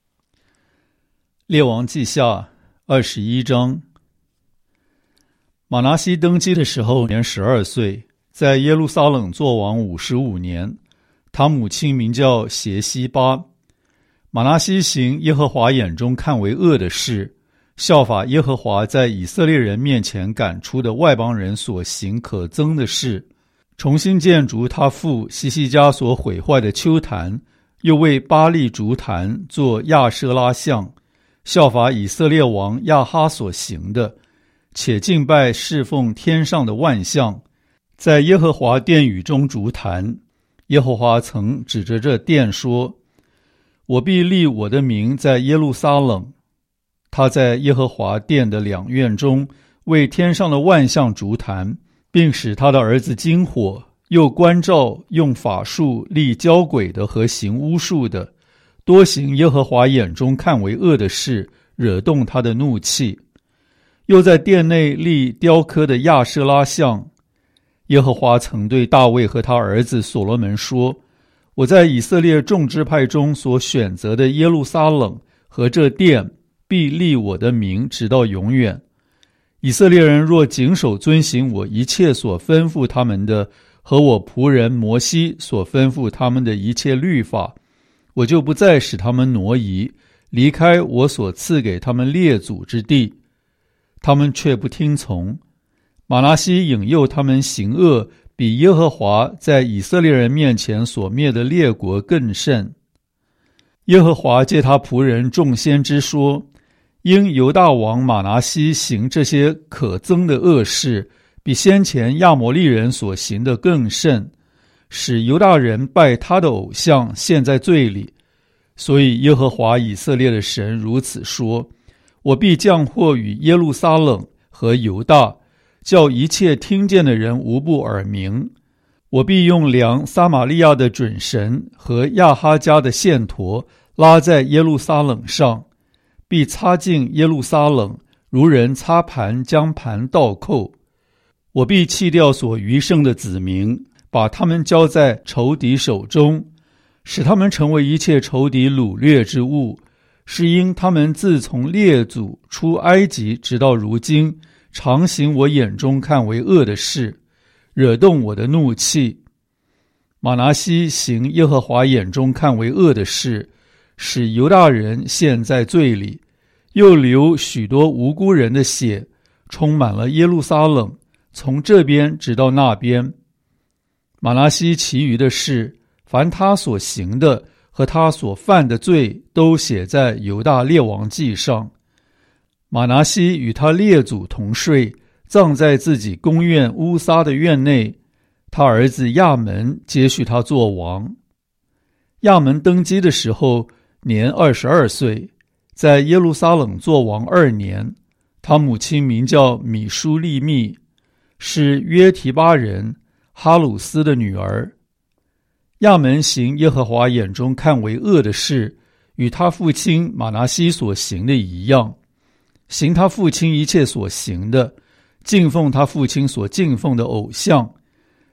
列王记下二十一章。马拿西登基的时候年十二岁，在耶路撒冷做王五十五年。他母亲名叫协西巴。马拿西行耶和华眼中看为恶的事，效法耶和华在以色列人面前赶出的外邦人所行可憎的事，重新建筑他父西西家所毁坏的丘坛，又为巴力筑坛做亚舍拉像，效法以色列王亚哈所行的，且敬拜侍奉天上的万象，在耶和华殿宇中筑坛。耶和华曾指着这殿说：我必立我的名在耶路撒冷。他在耶和华殿的两院中为天上的万象筑坛，并使他的儿子经火，又关照用法术立交鬼的和行巫术的，多行耶和华眼中看为恶的事，惹动他的怒气。又在殿内立雕刻的亚舍拉像。耶和华曾对大卫和他儿子所罗门说：我在以色列众支派中所选择的耶路撒冷和这殿，必立我的名直到永远。以色列人若谨守遵行我一切所吩咐他们的，和我仆人摩西所吩咐他们的一切律法，我就不再使他们挪移，离开我所赐给他们列祖之地。他们却不听从。马拿西引诱他们行恶，比耶和华在以色列人面前所灭的列国更甚。耶和华借他仆人众先知说：因犹大王马拿西行这些可憎的恶事，比先前亚摩利人所行的更甚，使犹大人拜他的偶像，陷在罪里。所以耶和华以色列的神如此说：我必降祸于耶路撒冷和犹大，叫一切听见的人无不耳鸣。我必用量撒玛利亚的准绳和亚哈家的线砣拉在耶路撒冷上，必擦净耶路撒冷，如人擦盘将盘倒扣。我必弃掉所余剩的子民，把他们交在仇敌手中，使他们成为一切仇敌掳掠之物，是因他们自从列祖出埃及直到如今，常行我眼中看为恶的事，惹动我的怒气。马拿西行耶和华眼中看为恶的事，使犹大人陷在罪里，又流许多无辜人的血，充满了耶路撒冷，从这边直到那边。马拿西其余的事，凡他所行的和他所犯的罪，都写在犹大列王记上。马拿西与他列祖同睡，葬在自己宫院乌撒的院内。他儿子亚门接续他做王。亚门登基的时候年二十二岁，在耶路撒冷做王二年。他母亲名叫米舒利密，是约提巴人哈鲁斯的女儿。亚门行耶和华眼中看为恶的事，与他父亲马拿西所行的一样，行他父亲一切所行的，敬奉他父亲所敬奉的偶像，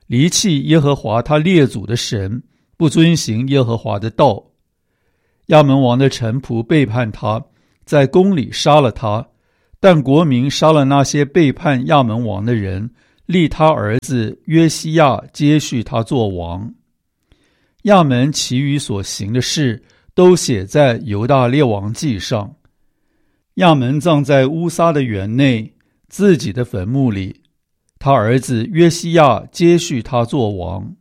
离弃耶和华他列祖的神，不遵行耶和华的道。亚门王的臣仆背叛他，在宫里杀了他，但国民杀了那些背叛亚门王的人，立他儿子约西亚接续他做王。亚门其余所行的事都写在犹大列王记上。亚门葬在乌撒的园内，自己的坟墓里，他儿子约西亚接续他做王。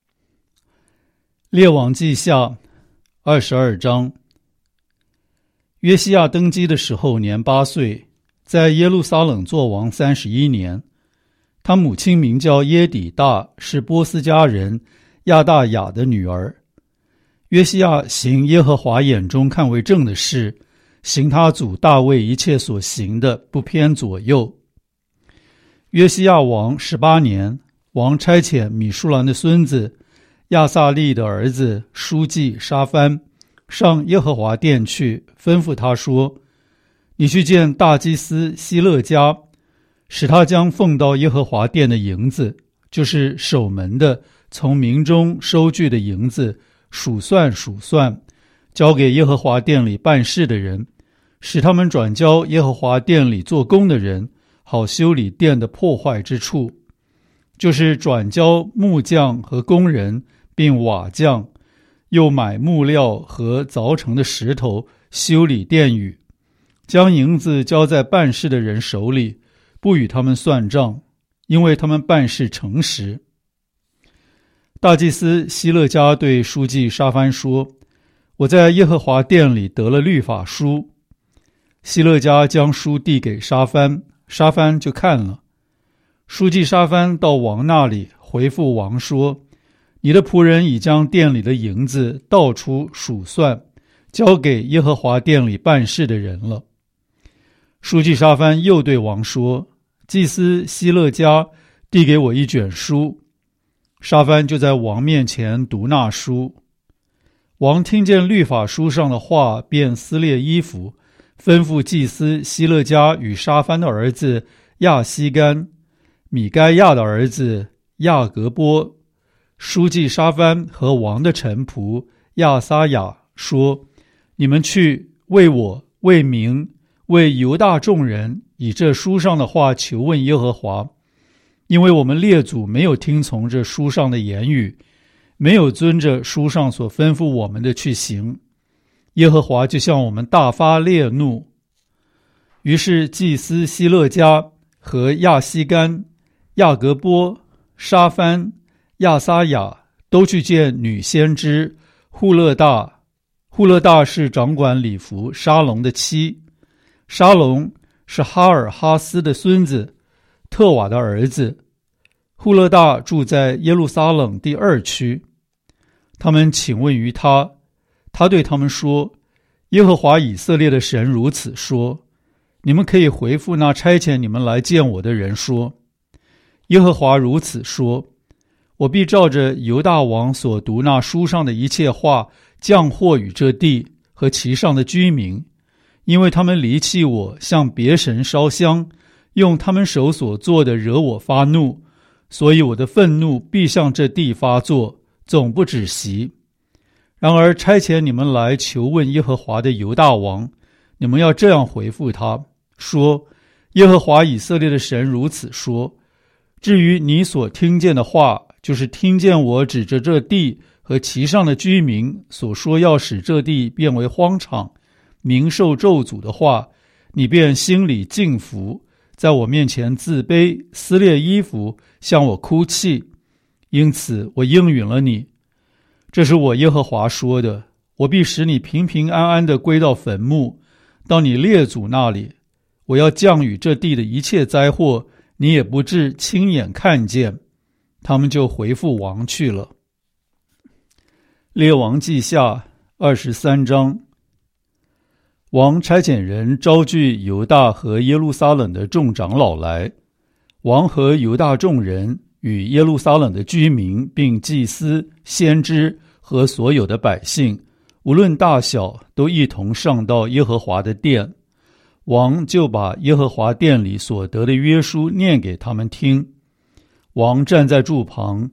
列王记下二十二章。约西亚登基的时候年八岁，在耶路撒冷做王三十一年。他母亲名叫耶底大，是波斯家人亚大雅的女儿。约西亚行耶和华眼中看为正的事，行他祖大卫一切所行的，不偏左右。约西亚王十八年，王差遣米舒兰的孙子亚撒利的儿子书记沙番上耶和华殿去，吩咐他说：你去见大祭司希勒家，使他将奉到耶和华殿的银子，就是守门的从民中收据的银子，数算数算，交给耶和华殿里办事的人，使他们转交耶和华殿里做工的人，好修理殿的破坏之处，就是转交木匠和工人，并瓦匠，又买木料和凿成的石头修理殿宇，将银子交在办事的人手里，不与他们算账，因为他们办事诚实。大祭司希勒家对书记沙番说：我在耶和华殿里得了律法书。希勒家将书递给沙番，沙番就看了。书记沙番到王那里，回复王说：你的仆人已将殿里的银子倒出数算，交给耶和华殿里办事的人了。书记沙番又对王说：祭司希勒家递给我一卷书。沙番就在王面前读那书。王听见律法书上的话，便撕裂衣服，吩咐祭司希勒家与沙番的儿子亚西干、米该亚的儿子亚格波、书记沙番和王的臣仆亚撒雅说：你们去为我、为民、为犹大众人，以这书上的话求问耶和华，因为我们列祖没有听从这书上的言语，没有遵着书上所吩咐我们的去行，耶和华就向我们大发烈怒。于是祭司希勒家和亚西干、亚格波、沙番、亚撒雅都去见女先知户勒大。户勒大是掌管礼服沙龙的妻，沙龙是哈尔哈斯的孙子，特瓦的儿子。户勒大住在耶路撒冷第二区。他们请问于他，他对他们说：耶和华以色列的神如此说，你们可以回复那差遣你们来见我的人说：耶和华如此说，我必照着犹大王所读那书上的一切话，降祸与这地和其上的居民，因为他们离弃我，向别神烧香，用他们手所做的惹我发怒，所以我的愤怒必向这地发作，总不止息。然而差遣你们来求问耶和华的犹大王，你们要这样回复他，说：耶和华以色列的神如此说，至于你所听见的话，就是听见我指着这地和其上的居民所说要使这地变为荒场，民受咒诅的话，你便心里敬服，在我面前自卑，撕裂衣服，向我哭泣，因此我应允了你。这是我耶和华说的，我必使你平平安安地归到坟墓，到你列祖那里。我要降雨这地的一切灾祸，你也不至亲眼看见。他们就回复王去了。列王记下二十三章。王差遣人招聚犹大和耶路撒冷的众长老来，王和犹大众人与耶路撒冷的居民，并祭司、先知和所有的百姓，无论大小，都一同上到耶和华的殿。王就把耶和华殿里所得的约书念给他们听。王站在柱旁，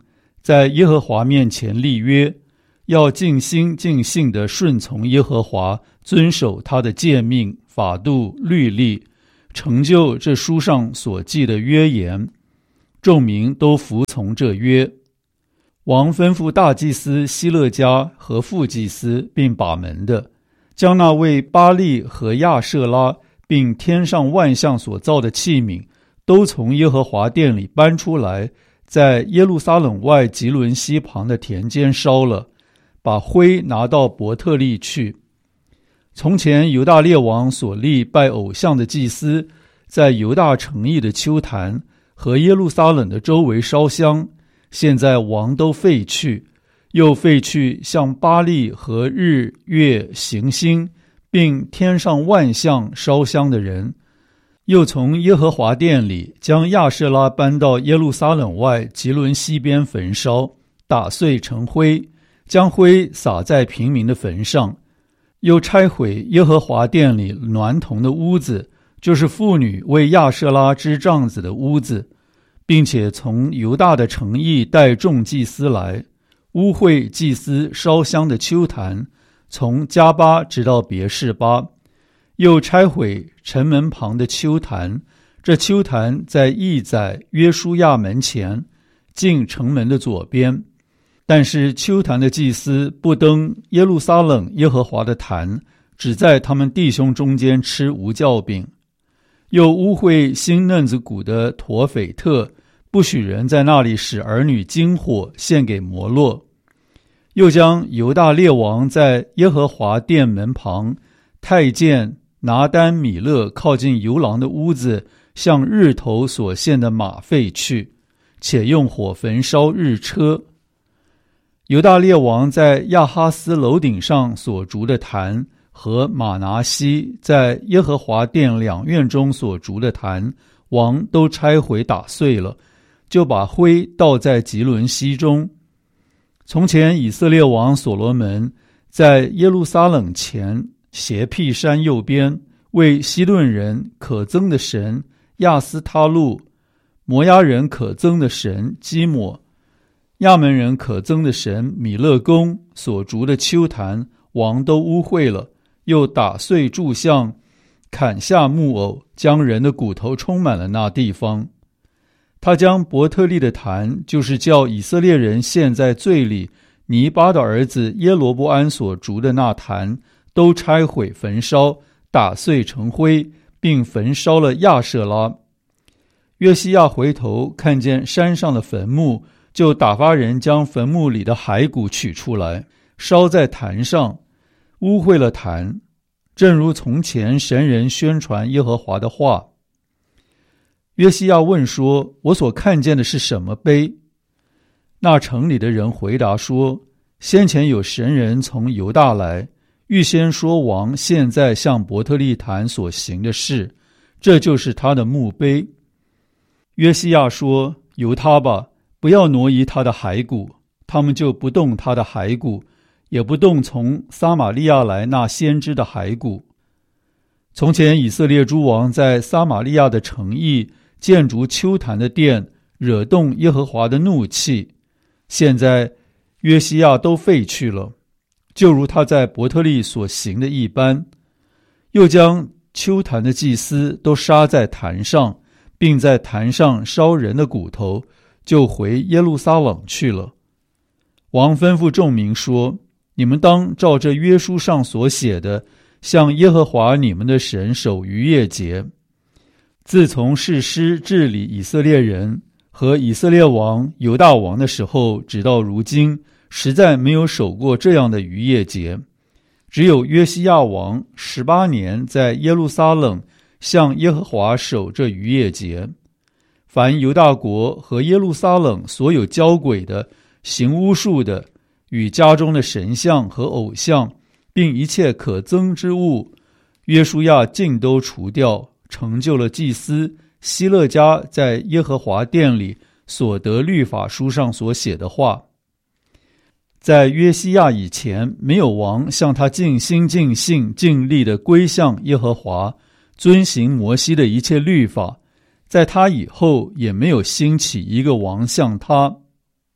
在耶和华面前立约，要尽心尽性地顺从耶和华，遵守他的诫命、法度、律例，成就这书上所记的约言。众民都服从这约。王吩咐大祭司希勒家和副祭司并把门的，将那位巴力和亚舍拉并天上万象所造的器皿都从耶和华殿里搬出来，在耶路撒冷外吉伦西旁的田间烧了，把灰拿到伯特利去。从前犹大列王所立拜偶像的祭司，在犹大城邑的丘坛和耶路撒冷的周围烧香，现在王都废去，又废去向巴力和日月行星并天上万象烧香的人，又从耶和华殿里将亚舍拉搬到耶路撒冷外吉伦西边焚烧，打碎成灰，将灰撒在平民的坟上，又拆毁耶和华殿里娈童的屋子，就是妇女为亚舍拉织帐子的屋子，并且从犹大的城邑带众祭司来，污秽祭司烧香的丘坛，从加巴直到别是巴，又拆毁城门旁的丘坛。这丘坛在邑宰约书亚门前，进城门的左边。但是丘坛的祭司不登耶路撒冷耶和华的坛，只在他们弟兄中间吃无酵饼。又污秽新嫩子谷的陀斐特，不许人在那里使儿女经火献给摩洛。又将犹大列王在耶和华殿门旁太监拿单米勒靠近游廊的屋子向日头所献的马废去，且用火焚烧日车。犹大列王在亚哈斯楼顶上所筑的坛和马拿西在耶和华殿两院中所筑的坛，王都拆毁打碎了，就把灰倒在吉伦西中。从前以色列王所罗门在耶路撒冷前斜僻山右边，为西顿人可憎的神亚斯他路、摩押人可憎的神基抹、亚门人可憎的神米勒公所筑的丘坛，王都污秽了，又打碎柱像，砍下木偶，将人的骨头充满了那地方。他将伯特利的坛，就是叫以色列人陷在罪里尼巴的儿子耶罗波安所筑的那坛，都拆毁焚烧，打碎成灰，并焚烧了亚舍拉。约西亚回头看见山上的坟墓，就打发人将坟墓里的骸骨取出来，烧在坛上，污秽了坛，正如从前神人宣传耶和华的话。约西亚问说：我所看见的是什么碑？那城里的人回答说：先前有神人从犹大来，预先说王现在向伯特利坛所行的事，这就是他的墓碑。约西亚说：由他吧，不要挪移他的骸骨。他们就不动他的骸骨，也不动从撒玛利亚来那先知的骸骨。从前以色列诸王在撒玛利亚的城邑建筑丘坛的殿，惹动耶和华的怒气，现在约西亚都废去了，就如他在伯特利所行的一般。又将丘坛的祭司都杀在坛上，并在坛上烧人的骨头，就回耶路撒冷去了。王吩咐众民说：你们当照这约书上所写的，向耶和华你们的神守逾越节。自从士师治理以色列人和以色列王犹大王的时候，直到如今，实在没有守过这样的逾越节。只有约西亚王十八年在耶路撒冷向耶和华守这逾越节。凡犹大国和耶路撒冷所有交鬼的、行巫术的、与家中的神像和偶像，并一切可憎之物，约书亚尽都除掉，成就了祭司希勒家在耶和华殿里所得律法书上所写的话。在约西亚以前，没有王像他尽心尽性尽力地归向耶和华，遵行摩西的一切律法。在他以后，也没有兴起一个王像他。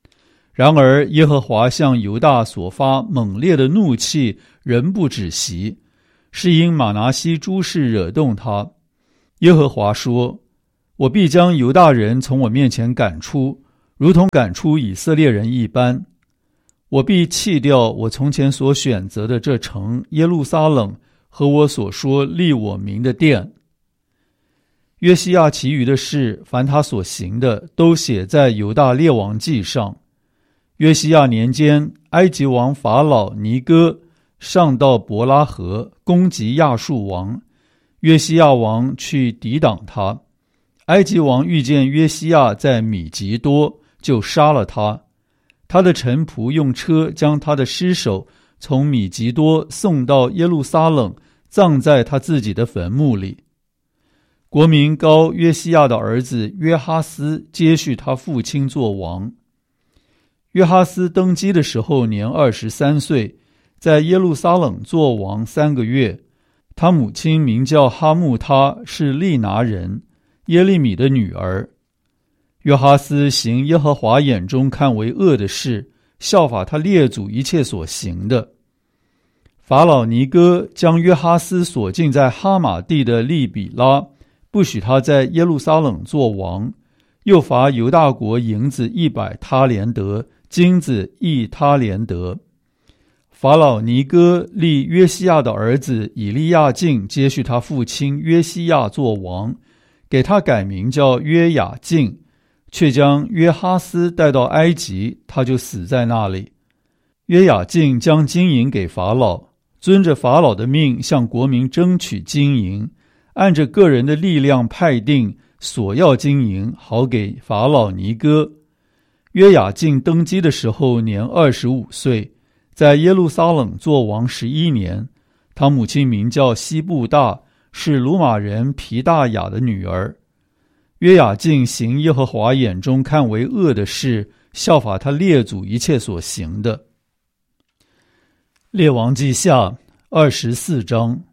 然而耶和华向犹大所发猛烈的怒气仍不止息，是因玛拿西诸事惹动他。耶和华说，我必将犹大人从我面前赶出，如同赶出以色列人一般。我必弃掉我从前所选择的这城耶路撒冷和我所说立我名的殿。约西亚其余的事，凡他所行的，都写在犹大列王记上。约西亚年间，埃及王法老尼哥上到伯拉河，攻击亚述王。约西亚王去抵挡他。埃及王遇见约西亚在米吉多，就杀了他。他的臣仆用车将他的尸首从米吉多送到耶路撒冷，葬在他自己的坟墓里。国民膏约西亚的儿子约哈斯接续他父亲做王。约哈斯登基的时候年二十三岁，在耶路撒冷做王三个月。他母亲名叫哈木他，是利拿人，耶利米的女儿。约哈斯行耶和华眼中看为恶的事，效法他列祖一切所行的。法老尼哥将约哈斯锁禁在哈马地的利比拉，不许他在耶路撒冷做王，又罚犹大国银子一百他连得，金子一他连得。法老尼哥立约西亚的儿子以利亚敬接续他父亲约西亚做王，给他改名叫约雅敬，却将约哈斯带到埃及，他就死在那里。约雅敬将金银给法老，遵着法老的命向国民争取金银，按着个人的力量派定索要金银，好给法老尼哥。约雅敬登基的时候年二十五岁，在耶路撒冷做王十一年。他母亲名叫西布大，是鲁玛人皮大雅的女儿。约雅敬行耶和华眼中看为恶的事，效法他列祖一切所行的。列王记下二十四章。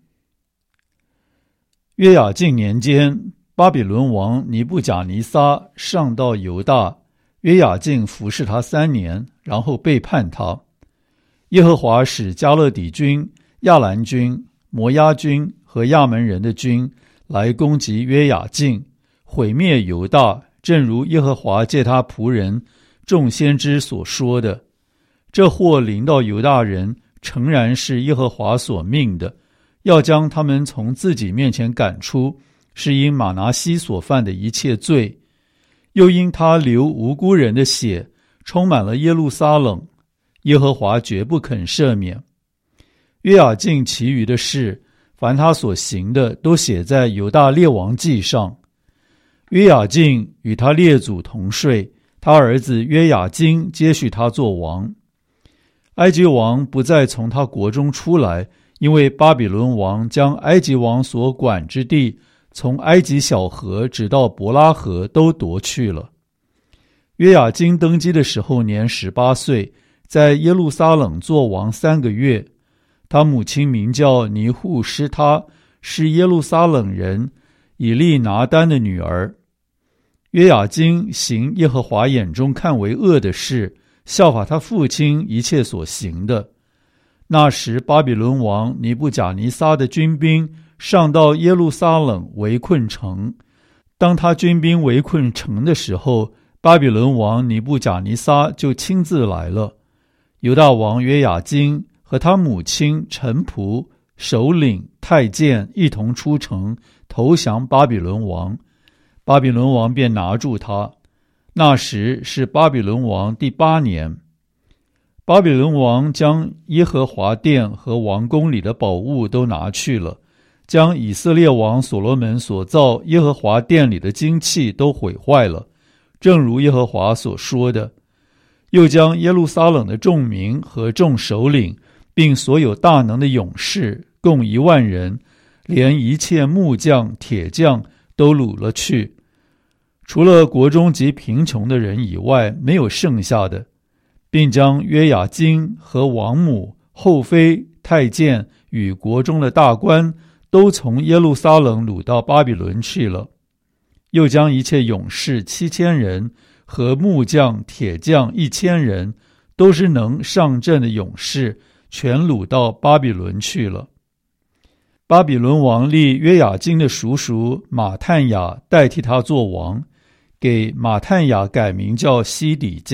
约雅敬年间，巴比伦王尼布甲尼撒上到犹大，约雅敬服侍他三年，然后背叛他。耶和华使加勒底军、亚兰军、摩押军和亚门人的军来攻击约雅敬，毁灭犹大，正如耶和华借他仆人众先知所说的。这祸临到犹大人，诚然是耶和华所命的，要将他们从自己面前赶出，是因玛拿西所犯的一切罪，又因他流无辜人的血，充满了耶路撒冷，耶和华绝不肯赦免。约雅敬其余的事，凡他所行的，都写在犹大列王记上。约雅敬与他列祖同睡，他儿子约雅斤接续他做王。埃及王不再从他国中出来，因为巴比伦王将埃及王所管之地，从埃及小河直到伯拉河都夺去了。约雅斤登基的时候年十八岁，在耶路撒冷做王三个月。他母亲名叫尼户施他，是耶路撒冷人以利拿丹的女儿。约雅斤行耶和华眼中看为恶的事，效法他父亲一切所行的。那时巴比伦王尼布甲尼撒的军兵上到耶路撒冷围困城。当他军兵围困城的时候，巴比伦王尼布甲尼撒就亲自来了。犹大王约雅斤和他母亲、臣仆、首领、太监一同出城投降巴比伦王。巴比伦王便拿住他。那时是巴比伦王第八年。巴比伦王将耶和华殿和王宫里的宝物都拿去了，将以色列王所罗门所造耶和华殿里的金器都毁坏了，正如耶和华所说的。又将耶路撒冷的众民和众首领，并所有大能的勇士，共一万人，连一切木匠、铁匠都掳了去。除了国中极贫穷的人以外，没有剩下的，并将约雅斤和王母、后妃、太监与国中的大官都从耶路撒冷掳到巴比伦去了。又将一切勇士七千人和木匠、铁匠一千人，都是能上阵的勇士，全掳到巴比伦去了。巴比伦王立约雅斤的叔叔马探雅代替他做王，给马探雅改名叫西底家。